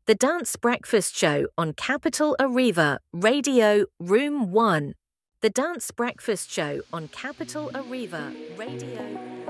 The Dance Breakfast Show on Capital Arriva, Radio Room 1. The Dance Breakfast Show on Capital Arriva, Radio